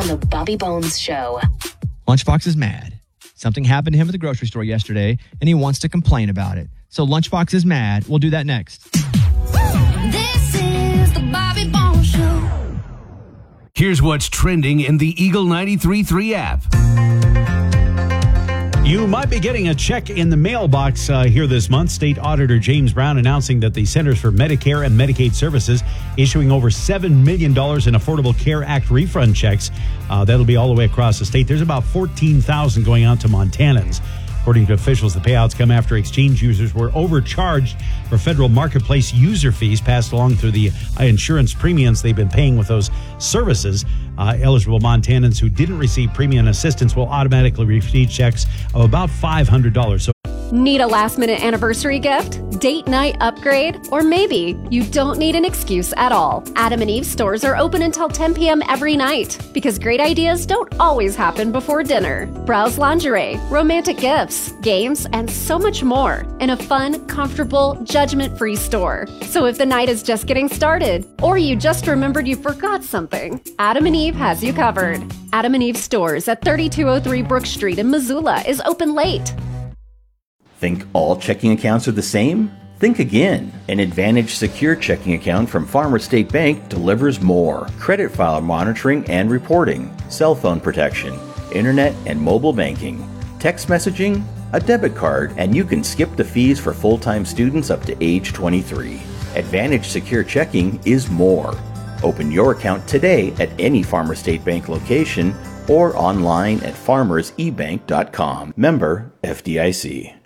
on the Bobby Bones Show. Lunchbox is mad. Something happened to him at the grocery store yesterday, and he wants to complain about it. So Lunchbox is mad. We'll do that next. This is the Bobby Bones Show. Here's what's trending in the Eagle 93.3 app. You might be getting a check in the mailbox here this month. State Auditor James Brown announcing that the Centers for Medicare and Medicaid Services issuing over $7 million in Affordable Care Act refund checks. That'll be all the way across the state. There's about 14,000 going out to Montanans. According to officials, the payouts come after exchange users were overcharged for federal marketplace user fees passed along through the insurance premiums they've been paying with those services. Eligible Montanans who didn't receive premium assistance will automatically receive checks of about $500. So need a last-minute anniversary gift, date night upgrade, or maybe you don't need an excuse at all. Adam and Eve stores are open until 10 p.m. every night because great ideas don't always happen before dinner. Browse lingerie, romantic gifts, games, and so much more in a fun, comfortable, judgment-free store. So if the night is just getting started or you just remembered you forgot something, Adam and Eve has you covered. Adam and Eve stores at 3203 Brook Street in Missoula is open late. Think all checking accounts are the same? Think again. An Advantage Secure checking account from Farmers State Bank delivers more. Credit file monitoring and reporting, cell phone protection, internet and mobile banking, text messaging, a debit card, and you can skip the fees for full-time students up to age 23. Advantage Secure checking is more. Open your account today at any Farmers State Bank location or online at farmersebank.com. Member FDIC.